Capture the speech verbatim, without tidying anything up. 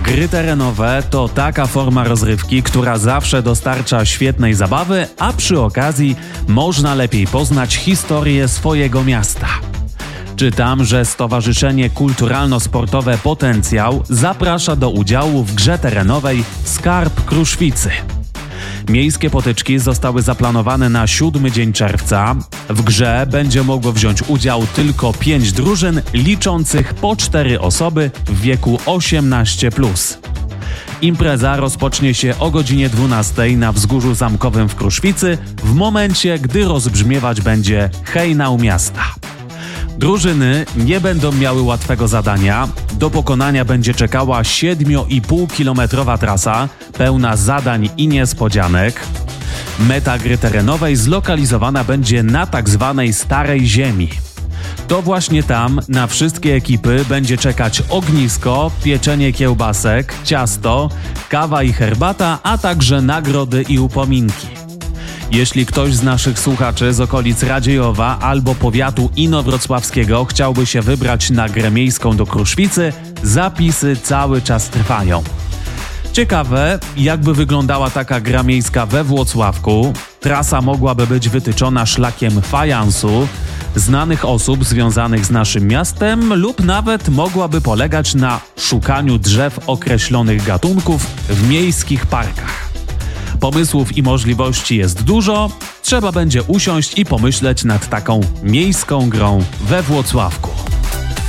Gry terenowe to taka forma rozrywki, która zawsze dostarcza świetnej zabawy, a przy okazji można lepiej poznać historię swojego miasta. Czytam, że Stowarzyszenie Kulturalno-Sportowe Potencjał zaprasza do udziału w grze terenowej Skarb Kruszwicy. Miejskie potyczki zostały zaplanowane na siódmy dzień czerwca. W grze będzie mogło wziąć udział tylko pięć drużyn liczących po cztery osoby w wieku osiemnaście plus. Impreza rozpocznie się o godzinie dwunastej na Wzgórzu Zamkowym w Kruszwicy w momencie, gdy rozbrzmiewać będzie hejnał miasta. Drużyny nie będą miały łatwego zadania. Do pokonania będzie czekała siedmiu i pół kilometrowa trasa, pełna zadań i niespodzianek. Meta gry terenowej zlokalizowana będzie na tak zwanej Starej Ziemi. To właśnie tam na wszystkie ekipy będzie czekać ognisko, pieczenie kiełbasek, ciasto, kawa i herbata, a także nagrody i upominki. Jeśli ktoś z naszych słuchaczy z okolic Radziejowa albo powiatu inowrocławskiego chciałby się wybrać na grę miejską do Kruszwicy, zapisy cały czas trwają. Ciekawe, jakby wyglądała taka gra miejska we Włocławku. Trasa mogłaby być wytyczona szlakiem fajansu, znanych osób związanych z naszym miastem lub nawet mogłaby polegać na szukaniu drzew określonych gatunków w miejskich parkach. Pomysłów i możliwości jest dużo, trzeba będzie usiąść i pomyśleć nad taką miejską grą we Włocławku.